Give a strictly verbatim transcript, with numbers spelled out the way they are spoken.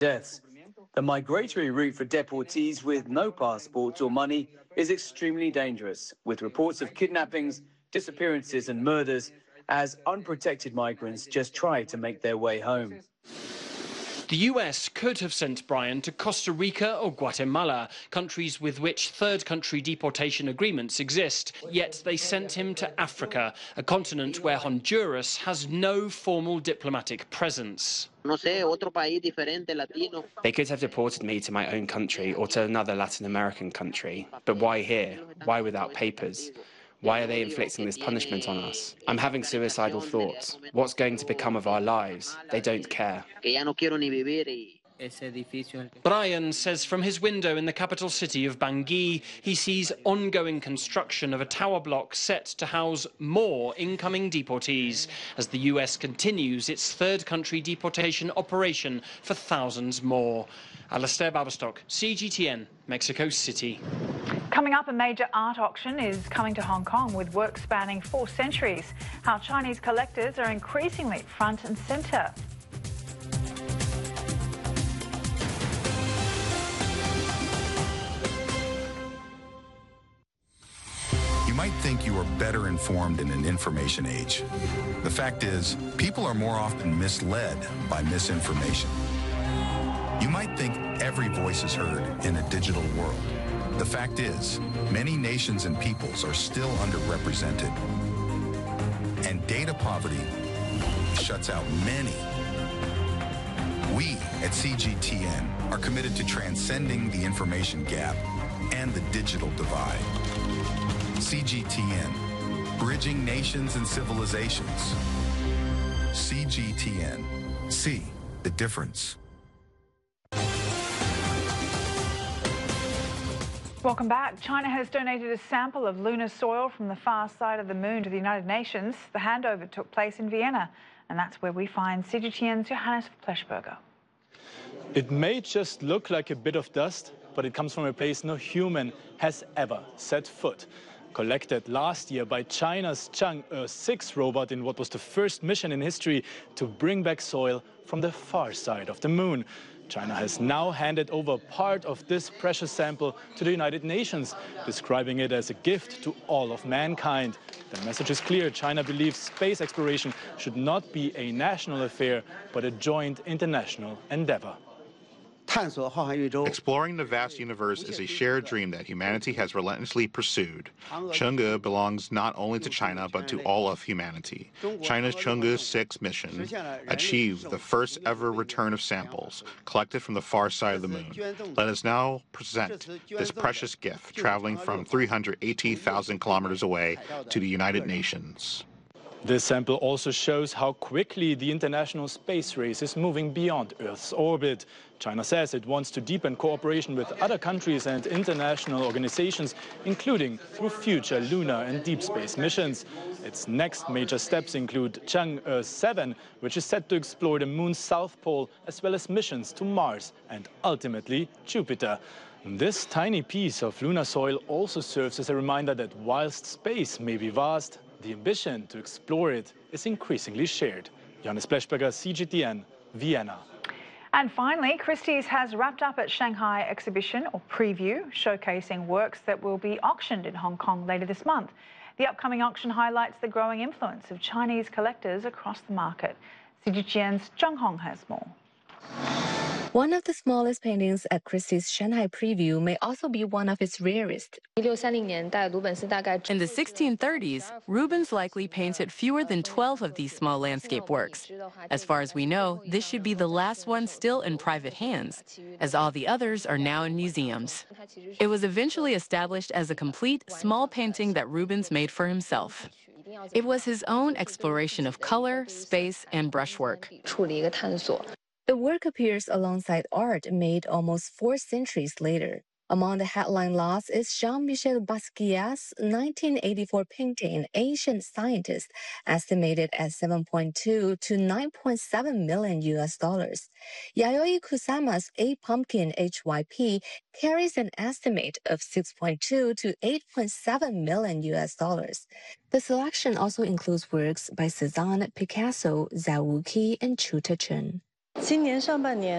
deaths. The migratory route for deportees with no passports or money is extremely dangerous, with reports of kidnappings, disappearances and murders as unprotected migrants just try to make their way home. The U S could have sent Brian to Costa Rica or Guatemala, countries with which third country deportation agreements exist. Yet they sent him to Africa, a continent where Honduras has no formal diplomatic presence. They could have deported me to my own country or to another Latin American country. But why here? Why without papers? Why are they inflicting this punishment on us? I'm having suicidal thoughts. What's going to become of our lives? They don't care. Brian says from his window in the capital city of Bangui, he sees ongoing construction of a tower block set to house more incoming deportees as the U S continues its third country deportation operation for thousands more. Alastair Baberstock, C G T N, Mexico City. Coming up, a major art auction is coming to Hong Kong with work spanning four centuries. How Chinese collectors are increasingly front and centre. You might think you are better informed in an information age. The fact is, people are more often misled by misinformation. You might think every voice is heard in a digital world. The fact is, many nations and peoples are still underrepresented. And data poverty shuts out many. We at C G T N are committed to transcending the information gap and the digital divide. C G T N, bridging nations and civilizations. C G T N, see the difference. Welcome back. China has donated a sample of lunar soil from the far side of the moon to the United Nations. The handover took place in Vienna, and that's where we find C G T N's Johannes Fleischberger. It may just look like a bit of dust, but it comes from a place no human has ever set foot. Collected last year by China's Chang'e six robot in what was the first mission in history to bring back soil from the far side of the moon. China has now handed over part of this precious sample to the United Nations, describing it as a gift to all of mankind. The message is clear. China believes space exploration should not be a national affair, but a joint international endeavor. Exploring the vast universe is a shared dream that humanity has relentlessly pursued. Chang'e belongs not only to China, but to all of humanity. China's Chang'e six mission achieved the first ever return of samples collected from the far side of the moon. Let us now present this precious gift traveling from three hundred eighty thousand kilometers away to the United Nations. This sample also shows how quickly the international space race is moving beyond Earth's orbit. China says it wants to deepen cooperation with other countries and international organizations, including through future lunar and deep space missions. Its next major steps include Chang'e seven, which is set to explore the moon's south pole, as well as missions to Mars and ultimately Jupiter. This tiny piece of lunar soil also serves as a reminder that whilst space may be vast, the ambition to explore it is increasingly shared. Johannes Fleischberger, C G T N, Vienna. And finally, Christie's has wrapped up its Shanghai exhibition, or preview, showcasing works that will be auctioned in Hong Kong later this month. The upcoming auction highlights the growing influence of Chinese collectors across the market. C G T N's Zheng Hong has more. One of the smallest paintings at Christie's Shanghai preview may also be one of its rarest. In the sixteen thirties, Rubens likely painted fewer than twelve of these small landscape works. As far as we know, this should be the last one still in private hands, as all the others are now in museums. It was eventually established as a complete small painting that Rubens made for himself. It was his own exploration of color, space, and brushwork. The work appears alongside art made almost four centuries later. Among the headline lots is Jean-Michel Basquiat's nineteen eighty-four painting, Ancient Scientist, estimated at seven point two to nine point seven million U S dollars. Yayoi Kusama's A Pumpkin H Y P carries an estimate of six point two to eight point seven million U S dollars. The selection also includes works by Cezanne, Picasso, Zawuki, and Chu Te-chun.